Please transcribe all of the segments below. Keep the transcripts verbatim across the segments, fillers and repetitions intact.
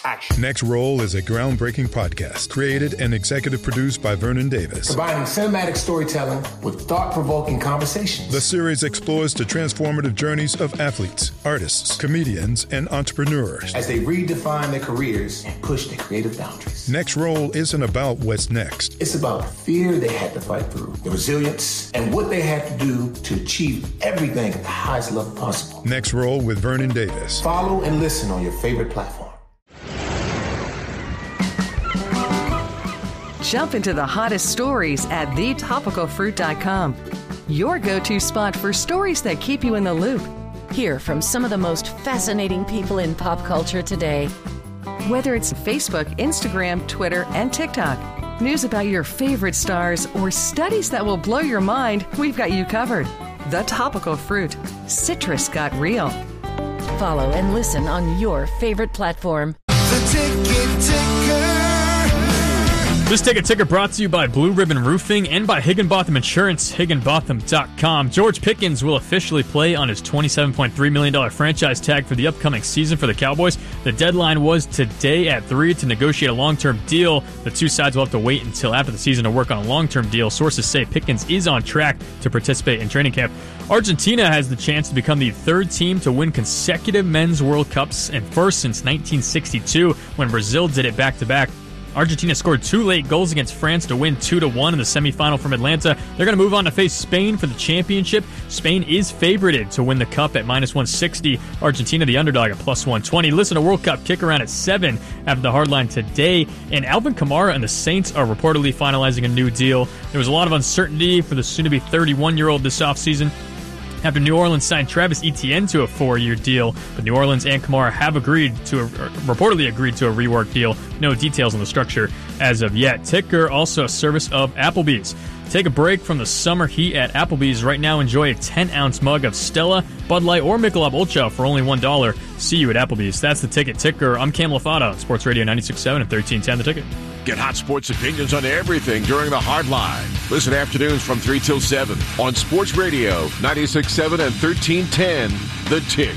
action. Next Roll is a groundbreaking podcast created and executive produced by Vernon Davis. Combining cinematic storytelling with thought-provoking conversations. The series explores the transformative journeys of athletes, artists, comedians, and entrepreneurs as they redefine their careers and push their creative boundaries. Next Roll isn't about what's next. It's about the fear they had to fight through, the resilience, and what they had to do to achieve everything at the highest level possible. Next Roll with Vernon Davis. Follow and listen on your favorite platform. Jump into the hottest stories at the topical fruit dot com. Your go-to spot for stories that keep you in the loop. Hear from some of the most fascinating people in pop culture today. Whether it's Facebook, Instagram, Twitter, and TikTok, news about your favorite stars, or studies that will blow your mind, we've got you covered. The Topical Fruit. Citrus got real. Follow and listen on your favorite platform. The Ticket Ticker. This Ticket Ticker brought to you by Blue Ribbon Roofing and by Higginbotham Insurance, Higginbotham dot com. George Pickens will officially play on his twenty-seven point three million dollars franchise tag for the upcoming season for the Cowboys. The deadline was today at three to negotiate a long-term deal. The two sides will have to wait until after the season to work on a long-term deal. Sources say Pickens is on track to participate in training camp. Argentina has the chance to become the third team to win consecutive men's World Cups and first since nineteen sixty-two when Brazil did it back-to-back. Argentina scored two late goals against France to win two to one in the semifinal from Atlanta. They're going to move on to face Spain for the championship. Spain is favorited to win the cup at minus one sixty. Argentina, the underdog, at plus one twenty. Listen to World Cup kick around at seven after the hardline today. And Alvin Kamara and the Saints are reportedly finalizing a new deal. There was a lot of uncertainty for the soon-to-be thirty-one-year-old this offseason after New Orleans signed Travis Etienne to a four-year deal, but New Orleans and Kamara have agreed to a, reportedly agreed to a rework deal. No details on the structure as of yet. Ticker, also a service of Applebee's. Take a break from the summer heat at Applebee's. Right now, enjoy a ten-ounce mug of Stella, Bud Light, or Michelob Ultra for only one dollar. See you at Applebee's. That's the Ticket Ticker. I'm Cam Lafata, Sports Radio ninety-six point seven and thirteen ten The Ticket. Get hot sports opinions on everything during the Hard Line. Listen afternoons from three till seven on Sports Radio ninety-six point seven and thirteen ten The Ticket.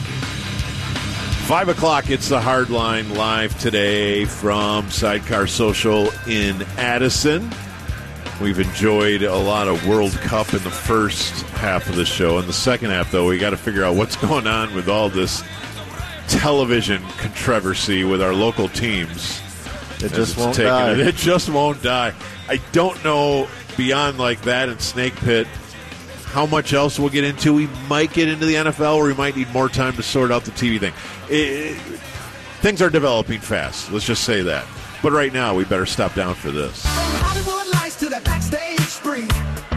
Five o'clock, it's the Hard Line live today from Sidecar Social in Addison. We've enjoyed a lot of World Cup in the first half of the show. In the second half, though, we got to figure out what's going on with all this television controversy with our local teams. It just won't die. It. it just won't die. I don't know beyond like that and Snake Pit how much else we'll get into. We might get into the N F L, or we might need more time to sort out the T V thing. It, it, things are developing fast. Let's just say that. But right now, we better stop down for this. From Hollywood lights to the backstage spree.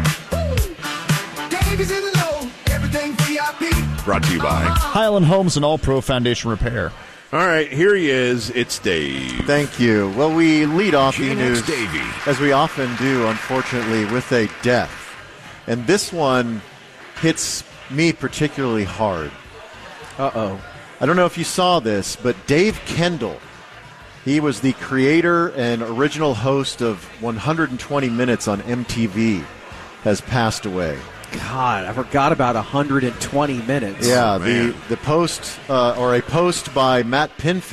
Davies in the low, everything V I P. Brought to you by Highland Homes and All Pro Foundation Repair. All right, here he is. It's Dave. Thank you. Well, we lead off e-news, Davey. as we often do, unfortunately, with a death. And this one hits me particularly hard. Uh-oh. I don't know if you saw this, but Dave Kendall, he was the creator and original host of one hundred twenty minutes on M T V, has passed away. God, I forgot about one hundred twenty minutes. Yeah, oh, the, the post, uh, or a post by Matt Pinfield.